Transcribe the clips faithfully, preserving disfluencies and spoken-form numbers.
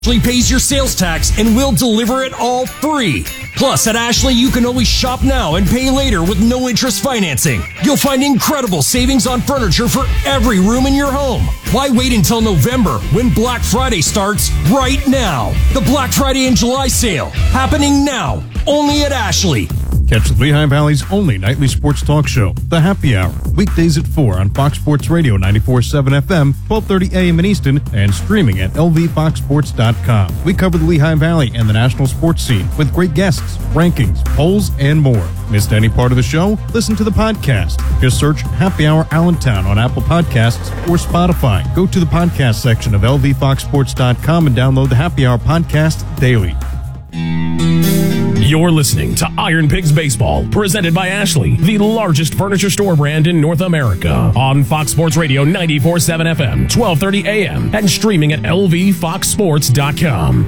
Ashley pays your sales tax and we'll deliver it all free. Plus, at Ashley, you can always shop now and pay later with no interest financing. You'll find incredible savings on furniture for every room in your home. Why wait until November when Black Friday starts right now? The Black Friday and July sale happening now, only at Ashley. Catch the Lehigh Valley's only nightly sports talk show, The Happy Hour, weekdays at four on Fox Sports Radio ninety-four point seven F M, twelve thirty A M in Easton, and streaming at L V fox sports dot com. We cover the Lehigh Valley and the national sports scene with great guests, rankings, polls, and more. Missed any part of the show? Listen to the podcast. Just search Happy Hour Allentown on Apple Podcasts or Spotify. Go to the podcast section of L V fox sports dot com and download the Happy Hour podcast daily. You're listening to Iron Pigs Baseball, presented by Ashley, the largest furniture store brand in North America, on Fox Sports Radio ninety-four point seven F M, twelve thirty A M, and streaming at L V fox sports dot com.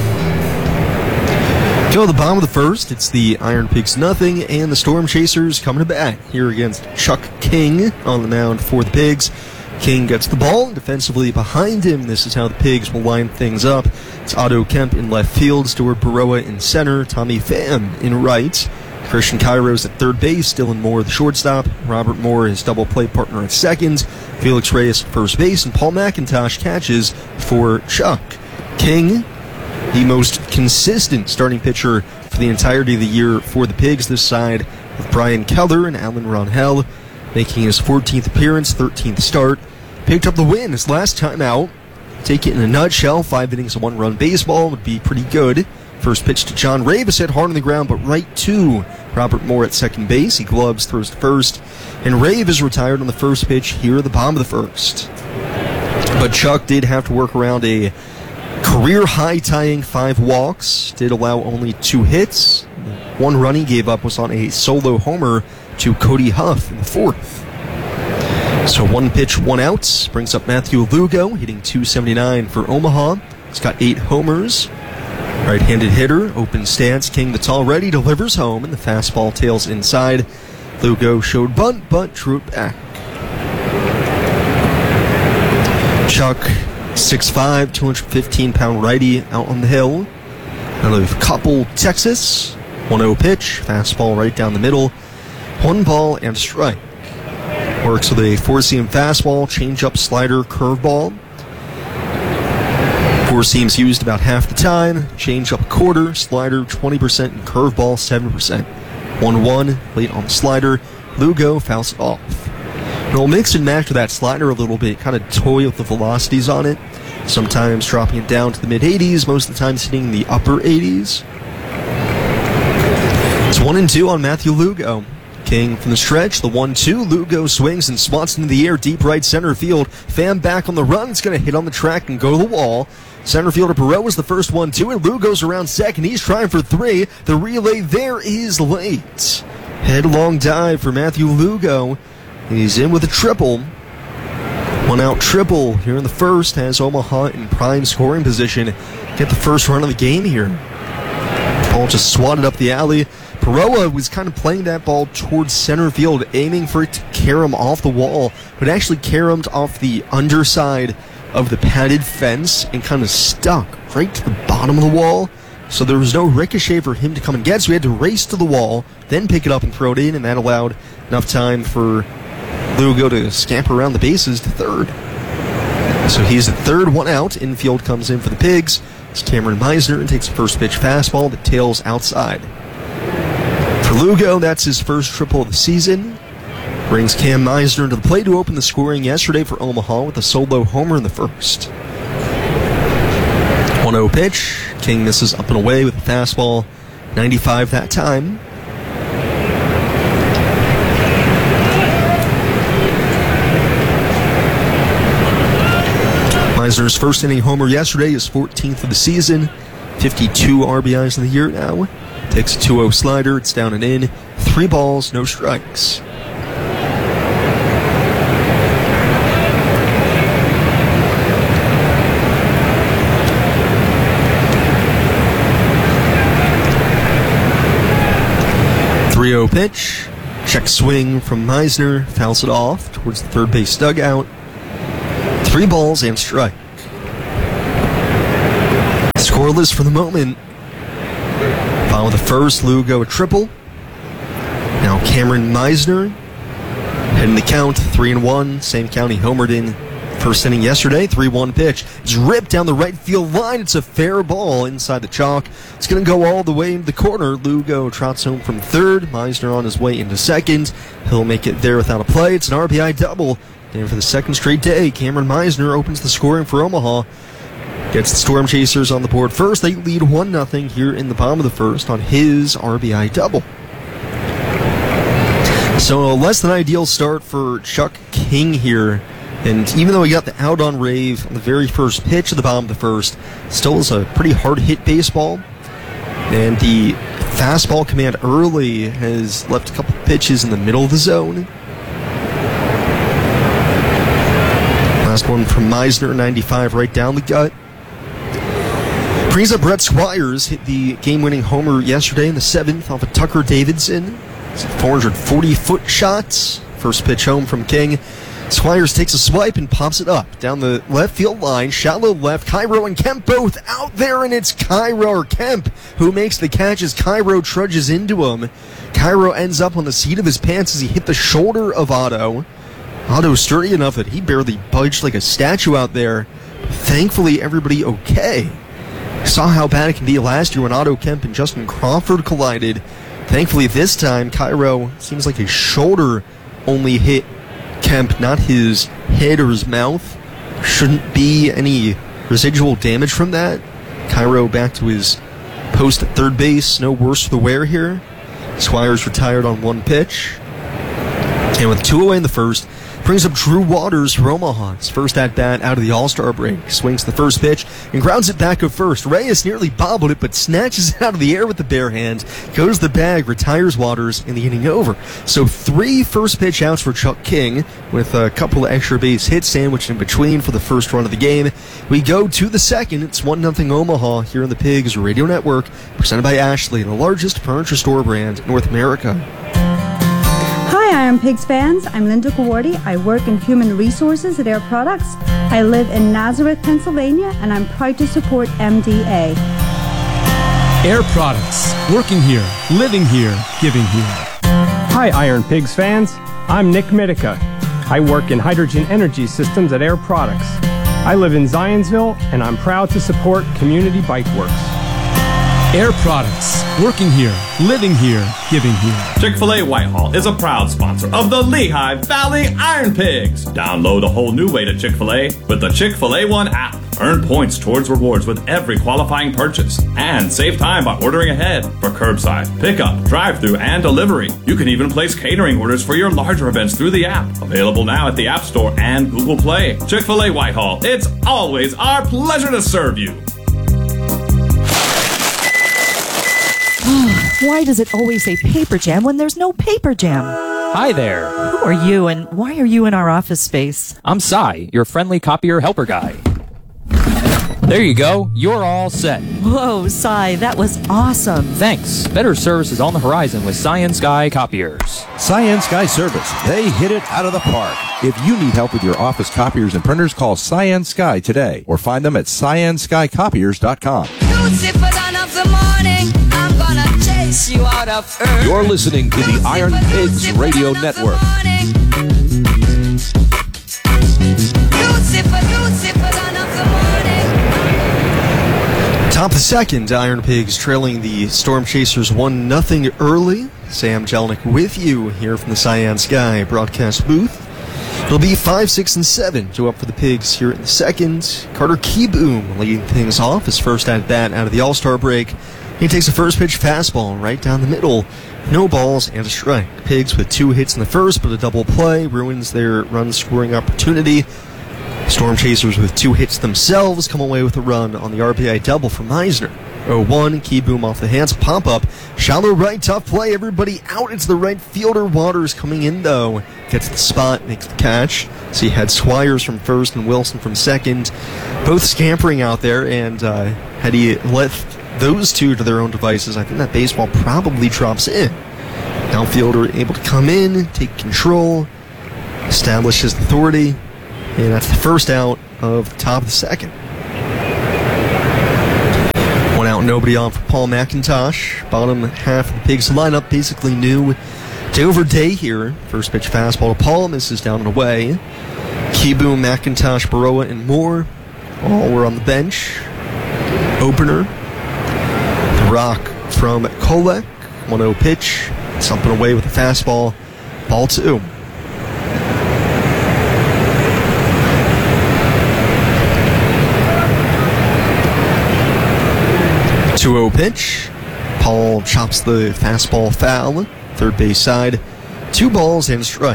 Go to the bottom of the first. It's the Iron Pigs nothing, and the Storm Chasers coming to bat here against Chuck King on the mound for the Pigs. King gets the ball defensively behind him. This is how the Pigs will line things up. It's Otto Kemp in left field, Stuart Baroa in center, Tommy Pham in right, Christian Kairos at third base, Dylan Moore the shortstop, Robert Moore his double play partner at second, Felix Reyes at first base, and Paul McIntosh catches for Chuck. King, the most consistent starting pitcher for the entirety of the year for the Pigs this side, with Brian Keller and Alan Ronhell making his fourteenth appearance, thirteenth start. Picked up the win his last time out. Take it in a nutshell, five innings of one-run baseball would be pretty good. First pitch to John Ravis, hit hard on the ground, but right to Robert Moore at second base. He gloves, throws to first, and Rave is retired on the first pitch here at the bottom of the first. But Chuck did have to work around a career-high tying five walks, did allow only two hits. One run he gave up was on a solo homer to Cody Huff in the fourth. So one pitch, one out, brings up Matthew Lugo, hitting two seventy-nine for Omaha. He's got eight homers. Right-handed hitter, open stance, King that's already delivers home, and the fastball tails inside. Lugo showed bunt, but drew it back. Chuck, six five, two hundred fifteen pound righty out on the hill. Out of Coppell, Texas. one oh pitch, fastball right down the middle. One ball and strike. Works with a four-seam fastball, change-up, slider, curveball. Four seams used about half the time. Change-up a quarter, slider twenty percent, and curveball seven percent. one one, late on the slider. Lugo fouls it off. And we'll mix and match with that slider a little bit, kind of toy with the velocities on it. Sometimes dropping it down to the mid-eighties, most of the time hitting the upper eighties. It's one and two on Matthew Lugo. King from the stretch, the one two. Lugo swings and swats into the air, deep right center field. Pham back on the run. It's going to hit on the track and go to the wall. Center fielder Perot was the first one, two, and Lugo's around second. He's trying for three. The relay there is late. Headlong dive for Matthew Lugo. He's in with a triple. One out triple here in the first has Omaha in prime scoring position. Get the first run of the game here. Ball just swatted up the alley. Perot was kind of playing that ball towards center field, aiming for it to carom off the wall, but actually caromed off the underside of the padded fence and kind of stuck right to the bottom of the wall. So there was no ricochet for him to come and get, so he had to race to the wall, then pick it up and throw it in, and that allowed enough time for Lugo to scamper around the bases to third. So he's at third, one out. Infield comes in for the Pigs. It's Cameron Meisner and takes a first pitch fastball that tails outside. For Lugo, that's his first triple of the season. Brings Cam Meisner to the plate to open the scoring yesterday for Omaha with a solo homer in the first. one oh pitch. King misses up and away with a fastball. ninety-five that time. Meisner's first inning homer yesterday, his fourteenth of the season. fifty-two R B Is in the year now. Takes a two oh slider, it's down and in. Three balls, no strikes. three oh pitch. Check swing from Meisner. Fouls it off towards the third base dugout. Three balls and strike. Scoreless for the moment. Following the first, Lugo a triple. Now Cameron Meisner heading the count, three and one. Same county homered in first inning yesterday, three one pitch. It's ripped down the right field line. It's a fair ball inside the chalk. It's going to go all the way into the corner. Lugo trots home from third. Meisner on his way into second. He'll make it there without a play. It's an R B I double. And for the second straight day, Cameron Meisner opens the scoring for Omaha. Gets the Storm Chasers on the board first. They lead one nothing here in the bottom of the first on his R B I double. So a less than ideal start for Chuck King here. And even though he got the out on rave on the very first pitch of the bottom of the first, still is a pretty hard hit baseball. And the fastball command early has left a couple pitches in the middle of the zone. Last one from Meisner, ninety-five right down the gut. Brings up Brett Squires, hit the game-winning homer yesterday in the seventh off of Tucker Davidson. It's a four hundred forty foot shot. First pitch home from King. Squires takes a swipe and pops it up down the left field line. Shallow left. Cairo and Kemp both out there, and it's Cairo or Kemp who makes the catch as Cairo trudges into him. Cairo ends up on the seat of his pants as he hit the shoulder of Otto. Otto's sturdy enough that he barely budged like a statue out there. Thankfully, everybody okay. Saw how bad it can be last year when Otto Kemp and Justin Crawford collided. Thankfully, this time, Cairo seems like his shoulder only hit Kemp, not his head or his mouth. Shouldn't be any residual damage from that. Cairo back to his post at third base. No worse for the wear here. Squires retired on one pitch. And with two away in the first, brings up Drew Waters for Omaha. His first at-bat out of the All-Star break. Swings the first pitch and grounds it back at first. Reyes nearly bobbled it, but snatches it out of the air with the bare hand. Goes to the bag, retires Waters, in the inning over. So three first pitch outs for Chuck King, with a couple of extra base hits sandwiched in between for the first run of the game. We go to the second. It's one nothing Omaha here on the Pigs Radio Network, presented by Ashley, the largest furniture store brand in North America. Hi, Iron Pigs fans. I'm Linda Kawardi. I work in human resources at Air Products. I live in Nazareth, Pennsylvania, and I'm proud to support M D A. Air Products. Working here, living here, giving here. Hi, Iron Pigs fans. I'm Nick Mitica. I work in hydrogen energy systems at Air Products. I live in Zionsville, and I'm proud to support Community Bike Works. Air Products. Working here, living here, giving here. Chick-fil-A Whitehall is a proud sponsor of the Lehigh Valley Iron Pigs. Download a whole new way to Chick-fil-A with the Chick-fil-A One app. Earn points towards rewards with every qualifying purchase. And save time by ordering ahead for curbside, pickup, drive-thru, and delivery. You can even place catering orders for your larger events through the app. Available now at the App Store and Google Play. Chick-fil-A Whitehall. It's always our pleasure to serve you. Why does it always say paper jam when there's no paper jam? Hi there. Who are you and why are you in our office space? I'm Cy, your friendly copier helper guy. There you go. You're all set. Whoa, Cy, that was awesome. Thanks. Better service is on the horizon with Science Sky Copiers. Science Sky Service. They hit it out of the park. If you need help with your office copiers and printers, call Science Sky today or find them at science sky copiers dot com. Beautiful dawn of the morning, I'm gonna chase you out of earth. You're listening to the Iron Pigs Radio Network. Beautiful, beautiful dawn of the morning. Top of the second, Iron Pigs trailing the Storm Chasers one nothing early. Sam Jelnick with you here from the Cyan Sky broadcast booth. It'll be five, six, and seven to up for the Pigs here in the second. Carter Kieboom leading things off, his first at-bat out of the All-Star break. He takes a first pitch fastball right down the middle. No balls and a strike. Pigs with two hits in the first, but a double play ruins their run-scoring opportunity. Storm Chasers with two hits themselves come away with a run on the R B I double from Meisner. oh one, Kieboom off the hands, pop-up. Shallow right, tough play, everybody out. It's the right fielder. Waters coming in, though. Gets the spot, makes the catch. So you had Squires from first and Wilson from second, both scampering out there, and uh, had he left those two to their own devices, I think that baseball probably drops in. Outfielder able to come in, take control, establish his authority, and that's the first out of the top of the second. Nobody on for Paul McIntosh. Bottom half of the Pigs lineup basically new day over day here. First pitch fastball to Paul, misses down and away. Kieboom, McIntosh, Baroa, and Moore all were on the bench. Opener, the rock from Kolek. one oh pitch, something away with a fastball. Ball two. two oh pitch. Paul chops the fastball foul. Third base side. Two balls and a strike.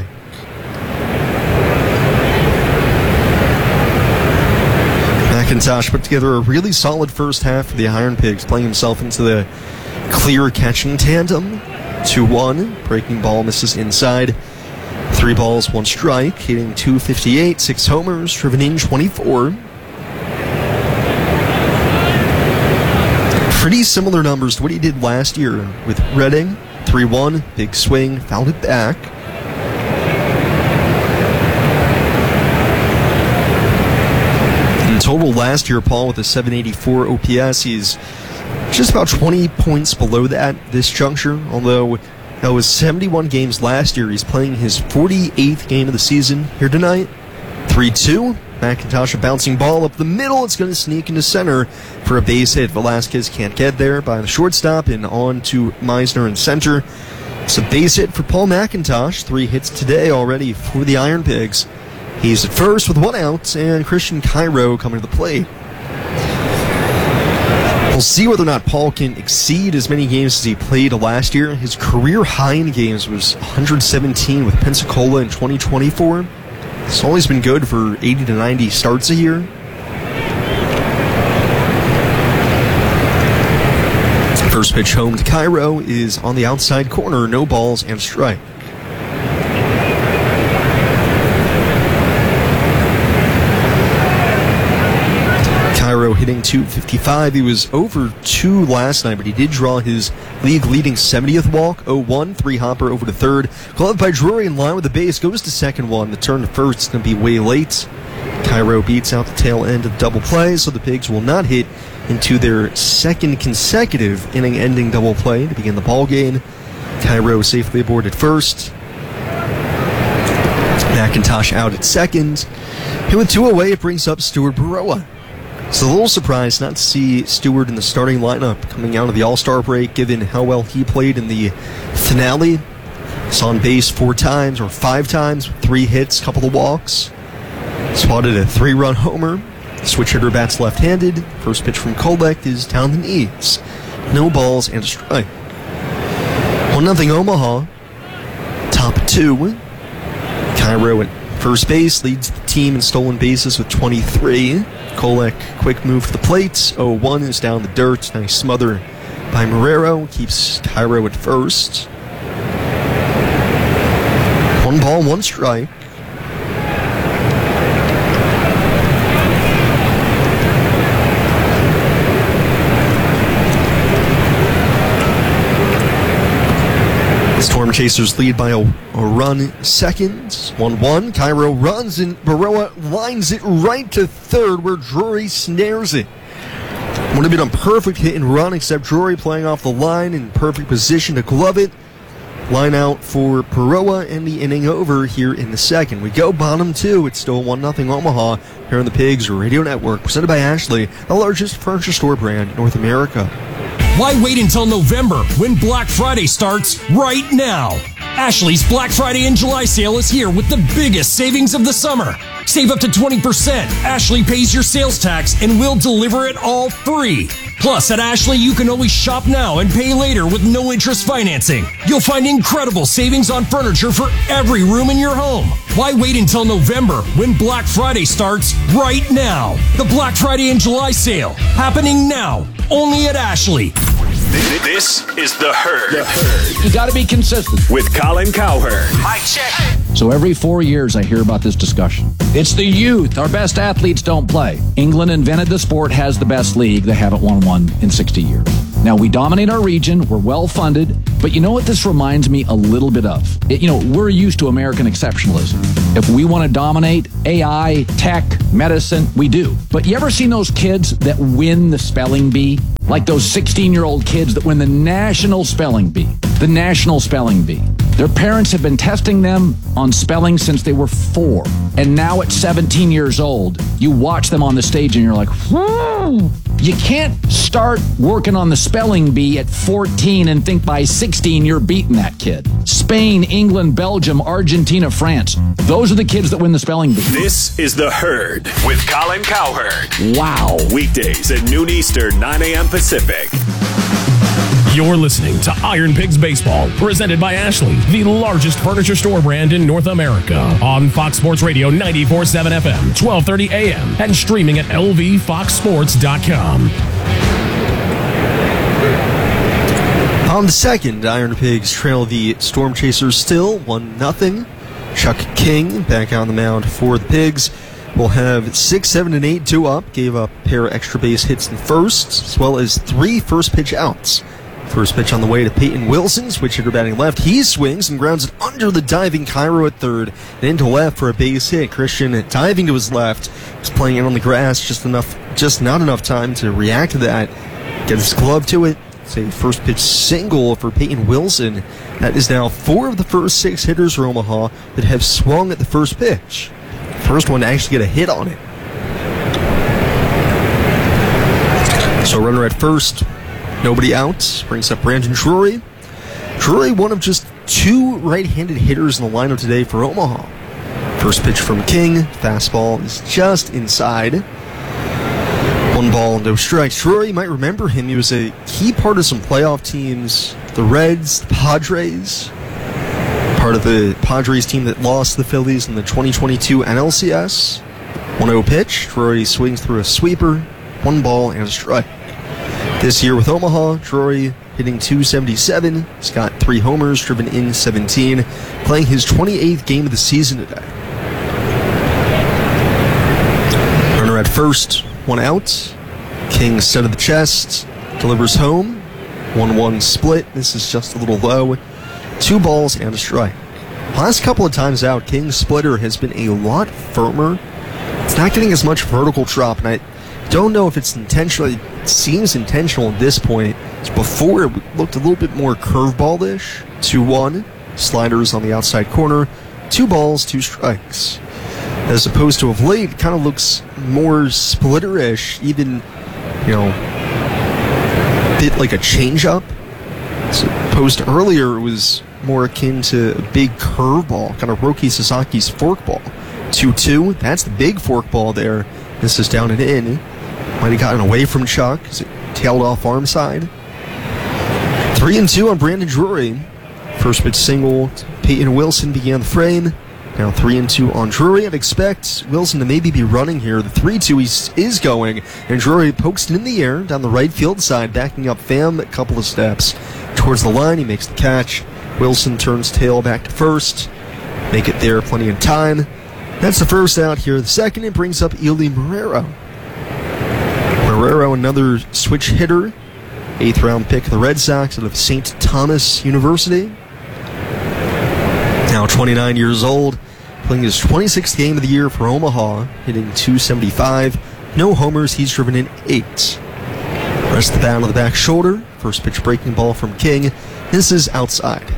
McIntosh put together a really solid first half for the Iron Pigs, playing himself into the clear catching tandem. two one. Breaking ball misses inside. Three balls, one strike. Hitting two fifty-eight, six homers, driven in twenty-four. Pretty similar numbers to what he did last year with Reading. three one. Big swing, fouled it back. In total last year, Paul with a seven eighty-four O P S. He's just about twenty points below that this juncture, although that was seventy-one games last year. He's playing his forty-eighth game of the season here tonight. three two. McIntosh, a bouncing ball up the middle. It's going to sneak into center for a base hit. Velasquez can't get there by the shortstop, and on to Meisner in center. It's a base hit for Paul McIntosh. Three hits today already for the Iron Pigs. He's at first with one out, and Christian Cairo coming to the plate. We'll see whether or not Paul can exceed as many games as he played last year. His career high in games was one hundred seventeen with Pensacola in twenty twenty-four. It's always been good for eighty to ninety starts a year. First pitch home to Cairo is on the outside corner, no balls and strike. Cairo hitting two fifty-five. He was over two last night, but he did draw his league-leading seventieth walk. oh one, three-hopper over to third. Glove by Drury in line with the base. Goes to second one. The turn to first is going to be way late. Cairo beats out the tail end of the double play, so the Pigs will not hit into their second consecutive inning-ending double play to begin the ball game. Cairo safely aboard at first. McIntosh out at second. And with two away, it brings up Stuart Baroa. It's a little surprised not to see Stewart in the starting lineup coming out of the All-Star break, given how well he played in the finale. He's on base four times, or five times, with three hits, couple of walks. Spotted a three-run homer. Switch hitter bats left-handed. First pitch from Kolek is down the knees. No balls and a strike. one nothing Omaha. Top two. Cairo at first base leads the team in stolen bases with twenty-three. Kolek, quick move to the plate. oh one is down the dirt. Nice smother by Marrero. Keeps Cairo at first. One ball, one strike. Storm Chasers lead by a, a run second. one one. Cairo runs and Baroa lines it right to third where Drury snares it. Would have been a perfect hit and run, except Drury playing off the line in perfect position to glove it. Line out for Baroa and the inning over here in the second. We go bottom two. It's still one nothing Omaha here on the Pigs Radio Network, presented by Ashley, the largest furniture store brand in North America. Why wait until November when Black Friday starts right now? Ashley's Black Friday and July sale is here with the biggest savings of the summer. Save up to twenty percent. Ashley pays your sales tax and we'll deliver it all free. Plus, at Ashley, you can always shop now and pay later with no interest financing. You'll find incredible savings on furniture for every room in your home. Why wait until November when Black Friday starts right now? The Black Friday and July sale happening now, only at Ashley. This is The Herd. The Herd. You got to be consistent. With Colin Cowherd. Mic check. So every four years I hear about this discussion. It's the youth. Our best athletes don't play. England invented the sport, has the best league. They haven't won one in sixty years. Now, we dominate our region. We're well-funded. But you know what this reminds me a little bit of? It, you know, we're used to American exceptionalism. If we want to dominate A I, tech, medicine, we do. But you ever seen those kids that win the spelling bee? like those sixteen-year-old kids that win the National Spelling Bee. The National Spelling Bee. Their parents have been testing them on spelling since they were four. And now at seventeen years old, you watch them on the stage and you're like, whoa. You can't start working on the spelling bee at fourteen and think by sixteen you're beating that kid. Spain, England, Belgium, Argentina, France. Those are the kids that win the spelling bee. This is The Herd with Colin Cowherd. Wow. Weekdays at noon Eastern, nine a.m. Pacific. You're listening to Iron Pigs Baseball, presented by Ashley, the largest furniture store brand in North America. On Fox Sports Radio ninety-four point seven F M, twelve thirty A M, and streaming at L V fox sports dot com. On the second, Iron Pigs trail the Storm Chasers still one nothing. Chuck King back on the mound for the Pigs. Will have six, seven, and eight, two up. Gave up a pair of extra base hits in first, as well as three first pitch outs. First pitch on the way to Peyton Wilson, switch hitter batting left. He swings and grounds it under the diving Cairo at third and into left for a base hit. Christian diving to his left, was playing it on the grass, just enough, just not enough time to react to that. Get his glove to it. It's a first pitch single for Peyton Wilson. That is now four of the first six hitters for Omaha that have swung at the first pitch. First one to actually get a hit on it. So runner at first. Nobody out. Brings up Brandon Drury. Drury, one of just two right-handed hitters in the lineup today for Omaha. First pitch from King. Fastball is just inside. One ball, no strikes. Drury, you might remember him. He was a key part of some playoff teams. The Reds, the Padres. Part of the Padres team that lost the Phillies in the twenty twenty-two N L C S. one oh pitch. Drury swings through a sweeper. One ball and a strike. This year with Omaha, Drury hitting two seventy-seven. He's got three homers, driven in seventeen, playing his twenty-eighth game of the season today. Runner at first, one out. King set of the chest, delivers home. one one split. This is just a little low. Two balls and a strike. Last couple of times out, King's splitter has been a lot firmer. It's not getting as much vertical drop, and I don't know if it's intentional. It seems intentional at this point. Before, it looked a little bit more curveball-ish. two one. Sliders on the outside corner. Two balls, two strikes. As opposed to of late, it kind of looks more splitter-ish, even, you know, a bit like a changeup. As opposed to earlier, it was more akin to a big curveball, kind of Roki Sasaki's forkball. two two. That's the big forkball there. This is down and in. Might have gotten away from Chuck as it tailed off arm side. Three and two on Brandon Drury. First pitch single. Peyton Wilson began the frame. Now three and two on Drury. I'd expect Wilson to maybe be running here. The three two is going, and Drury pokes it in the air down the right field side, backing up Pham a couple of steps towards the line. He makes the catch. Wilson turns tail back to first. Make it there, plenty of time. That's the first out here. The second, it brings up Ely Marrero. Marrero, another switch hitter. Eighth round pick of the Red Sox out of Saint Thomas University. Now twenty-nine years old, playing his twenty-sixth game of the year for Omaha, hitting two seventy-five. No homers, he's driven in eight. Rest of the bat on the back shoulder. First pitch breaking ball from King. This is outside.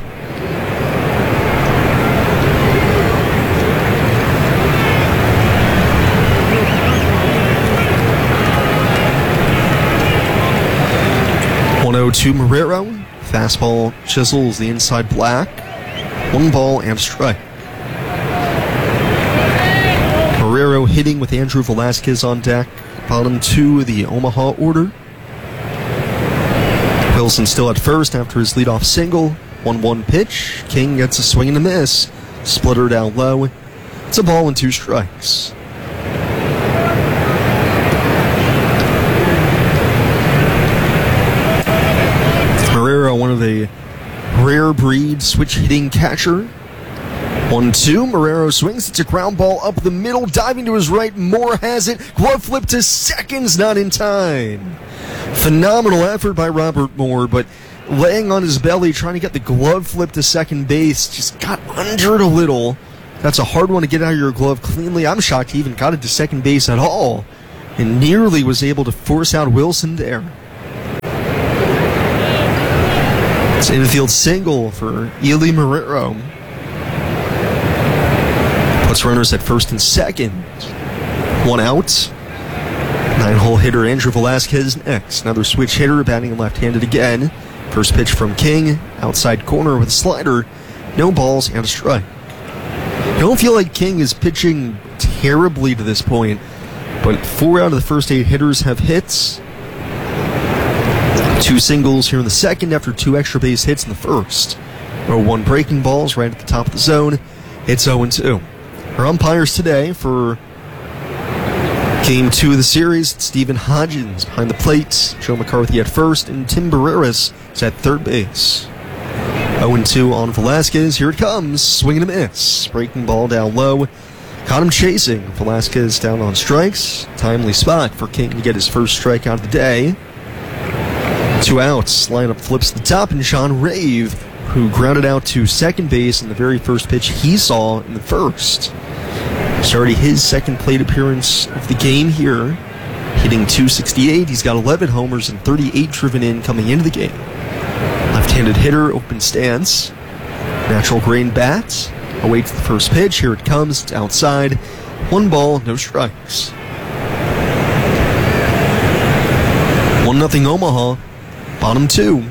one oh two Marrero. Fastball chisels the inside black. One ball and a strike. Marrero hitting with Andrew Velasquez on deck. Bottom two of the Omaha order. Wilson still at first after his leadoff single. one one pitch. King gets a swing and a miss. Splitter down low. It's a ball and two strikes. Marrero, one of a rare breed switch hitting catcher. one two. Marrero swings. It's a ground ball up the middle. Diving to his right. Moore has it. Glove flip to seconds. Not in time. Phenomenal effort by Robert Moore, but laying on his belly, trying to get the glove flip to second base, just got under it a little. That's a hard one to get out of your glove cleanly. I'm shocked he even got it to second base at all, and nearly was able to force out Wilson there. It's an infield single for Ely Marrero. Puts runners at first and second. One out. Nine-hole hitter Andrew Velasquez next. Another switch hitter, batting left-handed again. First pitch from King, outside corner with a slider. No balls and a strike. I don't feel like King is pitching terribly to this point, but four out of the first eight hitters have hits. Two singles here in the second after two extra base hits in the first. oh one breaking balls right at the top of the zone. It's oh two. Our umpires today for Game two of the series, Stephen Hodgins behind the plate, Joe McCarthy at first, and Tim Barreras is at third base. oh two on Velasquez. Here it comes. Swing and a miss. Breaking ball down low. Caught him chasing. Velasquez down on strikes. Timely spot for King to get his first strikeout of the day. Two outs. Lineup flips the top, and Sean Rave, who grounded out to second base in the very first pitch he saw in the first. It's already his second plate appearance of the game here. Hitting two sixty-eight. He's got eleven homers and thirty-eight driven in coming into the game. Left-handed hitter, open stance. Natural grain bat. Awaits the first pitch. Here it comes. It's outside. One ball, no strikes. one nothing Omaha. Bottom two.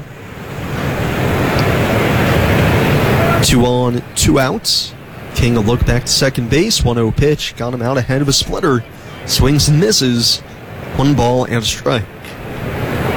Two on, two outs. King a look back to second base. one oh pitch. Got him out ahead of a splitter. Swings and misses. One ball and a strike.